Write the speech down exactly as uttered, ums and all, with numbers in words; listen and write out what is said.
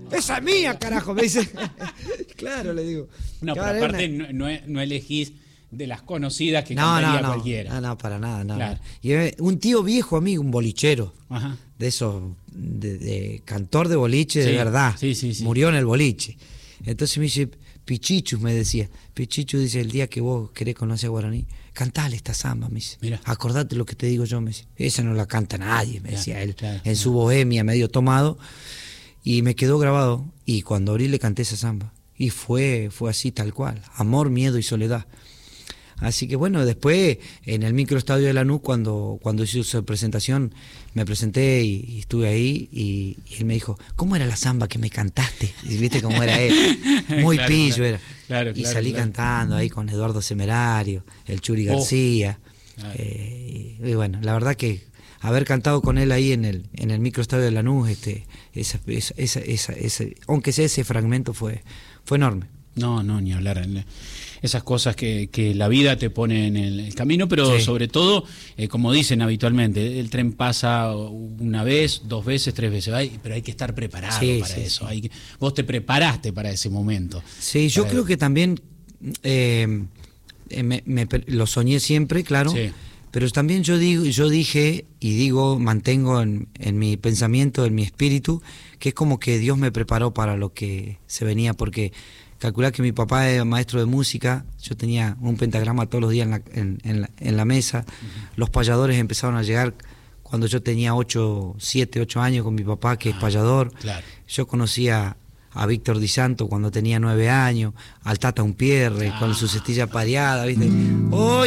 ¡Esa es mía, carajo! Me dice. Claro, le digo. No, claro, pero aparte una... no, no elegís de las conocidas que no, cantaría no, no, cualquiera. No, no, para nada. No. Claro. Y un tío viejo amigo, un bolichero. Ajá. De esos, de, de cantor de boliche Sí, de verdad. sí, sí, sí. Murió en el boliche. Entonces me dice, Pichichu, me decía. Pichichu dice, el día que vos querés conocer a Guaraní, cantale esta samba, me dice. Mira. Acordate lo que te digo yo, me dice. Esa no la canta nadie, me claro, decía él. Claro, en claro. su bohemia, medio tomado. Y me quedó grabado. Y cuando abrí le canté esa samba. Y fue, fue así, tal cual. Amor, miedo y soledad. Así que bueno, después en el microestadio de Lanús, cuando, cuando hizo su presentación, me presenté y, y estuve ahí y, y él me dijo, ¿cómo era la samba que me cantaste? Y viste cómo era él, muy claro, pillo claro, era. Claro, y claro, salí claro. cantando ahí con Eduardo Semerario, el Churi García. Oh, claro. eh, y, y bueno, la verdad que haber cantado con él ahí en el, en el microestadio de Lanús, este, esa, esa, esa, esa, esa, aunque sea ese fragmento, fue, fue enorme. No, no, ni hablar. Esas cosas que, que la vida te pone en el camino, pero sí. sobre todo, eh, como dicen habitualmente, el tren pasa una vez, dos veces, tres veces, hay, pero hay que estar preparado sí, para sí, eso. Sí. Hay que, vos te preparaste para ese momento. Sí, yo para creo el... que también eh, me, me, lo soñé siempre, claro. Sí. Pero también yo digo, yo dije y digo, mantengo en, en mi pensamiento, en mi espíritu, que es como que Dios me preparó para lo que se venía, porque calculá que mi papá era maestro de música, yo tenía un pentagrama todos los días en la, en, en la, en la mesa, uh-huh. Los payadores empezaron a llegar cuando yo tenía ocho, siete, ocho años con mi papá, que ah, es payador. Claro. Yo conocía a Víctor Di Santo cuando tenía nueve años, al Tata Unpierre, ah. con su cestilla pareada, ¿viste? ¡Oh!